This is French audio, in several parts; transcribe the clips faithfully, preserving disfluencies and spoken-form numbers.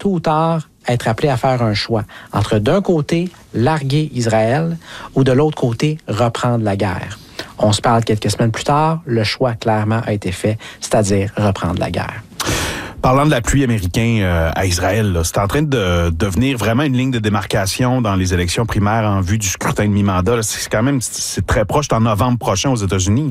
tôt ou tard être appelés à faire un choix entre d'un côté, larguer Israël ou de l'autre côté, reprendre la guerre. On se parle quelques semaines plus tard, le choix clairement a été fait, c'est-à-dire reprendre la guerre. Parlant de l'appui américain euh, à Israël, là, c'est en train de devenir vraiment une ligne de démarcation dans les élections primaires en vue du scrutin de mi-mandat. Là. C'est quand même c'est très proche, c'est en novembre prochain aux États-Unis.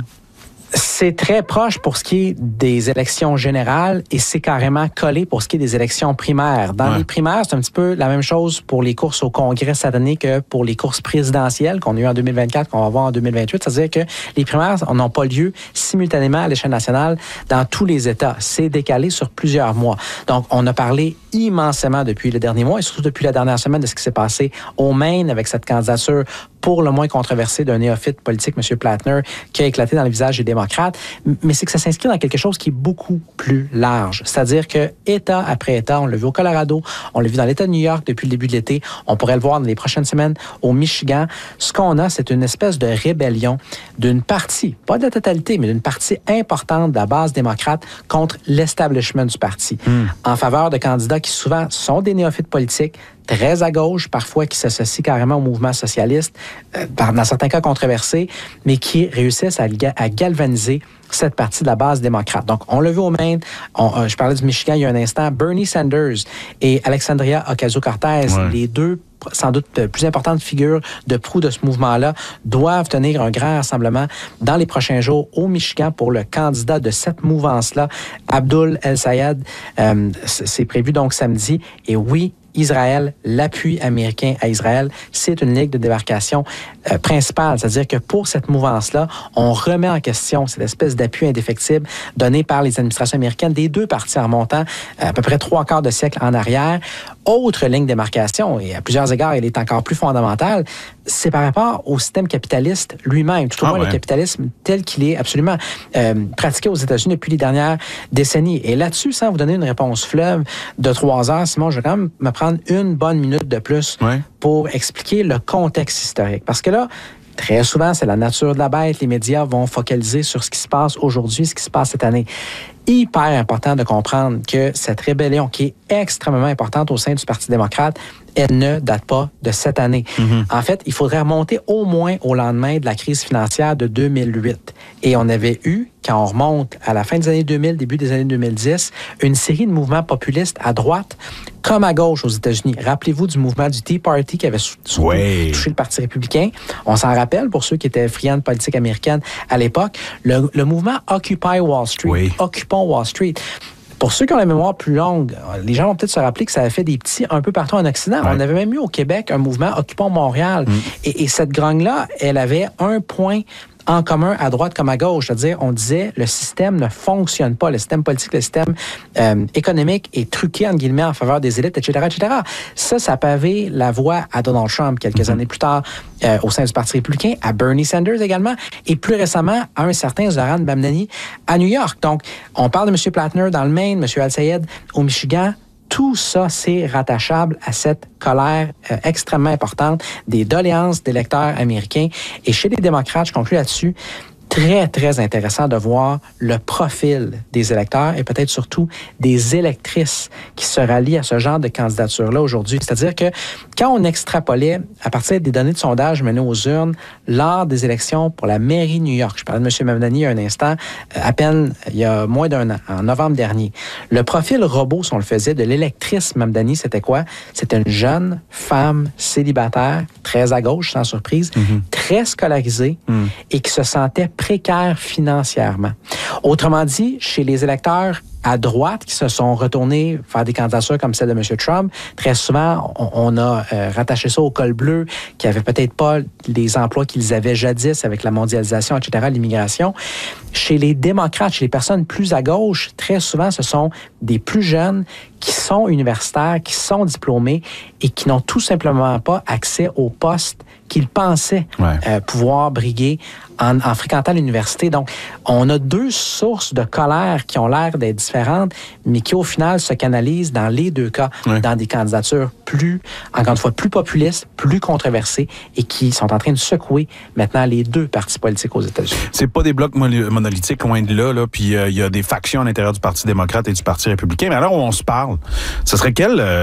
C'est très proche pour ce qui est des élections générales et c'est carrément collé pour ce qui est des élections primaires. Dans ouais. les primaires, c'est un petit peu la même chose pour les courses au Congrès cette année que pour les courses présidentielles qu'on a eues en deux mille vingt-quatre, qu'on va avoir en deux mille vingt-huit. C'est-à-dire que les primaires n'ont pas lieu simultanément à l'échelle nationale dans tous les États. C'est décalé sur plusieurs mois. Donc, on a parlé immensément depuis le dernier mois et surtout depuis la dernière semaine de ce qui s'est passé au Maine avec cette candidature pour le moins controversée d'un néophyte politique, M. Plattner, qui a éclaté dans le visage des démocrates. Mais c'est que ça s'inscrit dans quelque chose qui est beaucoup plus large. C'est-à-dire que État après État, on l'a vu au Colorado, on l'a vu dans l'État de New York depuis le début de l'été, on pourrait le voir dans les prochaines semaines au Michigan. Ce qu'on a, c'est une espèce de rébellion d'une partie, pas de la totalité, mais d'une partie importante de la base démocrate contre l'establishment du parti, mmh. en faveur de candidats qui souvent sont des néophytes politiques, très à gauche, parfois qui s'associent carrément au mouvement socialiste, euh, dans certains cas controversés, mais qui réussissent à, à galvaniser cette partie de la base démocrate. Donc, on l'a vu au Maine, on, euh, je parlais du Michigan il y a un instant, Bernie Sanders et Alexandria Ocasio-Cortez, ouais. les deux sans doute plus importantes figures de proue de ce mouvement-là, doivent tenir un grand rassemblement dans les prochains jours au Michigan pour le candidat de cette mouvance-là, Abdul El-Sayed. Euh, c'est prévu donc samedi. Et oui, Israël, l'appui américain à Israël, c'est une ligne de démarcation euh, principale. C'est-à-dire que pour cette mouvance-là, on remet en question cette espèce d'appui indéfectible donné par les administrations américaines des deux partis en remontant à peu près trois quarts de siècle en arrière. Autre ligne de démarcation, et à plusieurs égards, elle est encore plus fondamentale, c'est par rapport au système capitaliste lui-même, tout au ah moins ouais. le capitalisme tel qu'il est absolument euh, pratiqué aux États-Unis depuis les dernières décennies. Et là-dessus, sans vous donner une réponse fleuve de trois heures, Simon, je vais quand même me prendre une bonne minute de plus ouais. pour expliquer le contexte historique. Parce que là, très souvent, c'est la nature de la bête. Les médias vont focaliser sur ce qui se passe aujourd'hui, ce qui se passe cette année. Hyper important de comprendre que cette rébellion, qui est extrêmement importante au sein du Parti démocrate, elle ne date pas de cette année. Mm-hmm. En fait, il faudrait remonter au moins au lendemain de la crise financière de deux mille huit. Et on avait eu, quand on remonte à la fin des années deux mille, début des années deux mille dix, une série de mouvements populistes à droite comme à gauche aux États-Unis. Rappelez-vous du mouvement du Tea Party qui avait surtout ouais. touché le Parti républicain. On s'en rappelle, pour ceux qui étaient friands de politique américaine à l'époque, le, le mouvement Occupy Wall Street, oui. Occupons Wall Street. Pour ceux qui ont la mémoire plus longue, les gens vont peut-être se rappeler que ça a fait des petits un peu partout en Occident. Ouais. On avait même eu au Québec un mouvement Occupons Montréal. Mm. Et, et cette grogne-là, elle avait un point en commun à droite comme à gauche. C'est-à-dire, on disait, le système ne fonctionne pas. Le système politique, le système euh, économique est truqué, entre guillemets, en faveur des élites, et cetera, et cetera. Ça, ça a pavé la voie à Donald Trump quelques mm-hmm. années plus tard euh, au sein du Parti républicain, à Bernie Sanders également, et plus récemment, à un certain Zoran Bamdani à New York. Donc, on parle de M. Plattner dans le Maine, M. El-Sayed au Michigan. Tout ça, c'est rattachable à cette colère euh, extrêmement importante des doléances d'électeurs américains. Et chez les démocrates, je conclue là-dessus, très, très intéressant de voir le profil des électeurs et peut-être surtout des électrices qui se rallient à ce genre de candidature-là aujourd'hui. C'est-à-dire que quand on extrapolait à partir des données de sondage menées aux urnes lors des élections pour la mairie de New York, je parlais de M. Mamdani il y a un instant, à peine il y a moins d'un an, en novembre dernier, le profil robot, si on le faisait, de l'électrice Mamdani, c'était quoi? C'était une jeune femme célibataire, très à gauche, sans surprise, mm-hmm. très scolarisée mm. et qui se sentait précaire financièrement. Autrement dit, chez les électeurs à droite qui se sont retournés faire des candidatures comme celle de M. Trump, très souvent, on, on a euh, rattaché ça au col bleu, qui n'avaient peut-être pas les emplois qu'ils avaient jadis avec la mondialisation, et cetera, l'immigration. Chez les démocrates, chez les personnes plus à gauche, très souvent, ce sont des plus jeunes qui sont universitaires, qui sont diplômés et qui n'ont tout simplement pas accès aux postes qu'ils pensaient ouais. euh, pouvoir briguer en, en fréquentant l'université. Donc, on a deux sources de colère qui ont l'air d'être différentes, mais qui, au final, se canalisent dans les deux cas, ouais. dans des candidatures plus, encore une fois, plus populistes, plus controversées et qui sont en train de secouer maintenant les deux partis politiques aux États-Unis. C'est pas des blocs monolithiques, loin de là, là puis il euh, y a des factions à l'intérieur du Parti démocrate et du Parti républicain. Mais alors, on se parle. Ce serait quel... Euh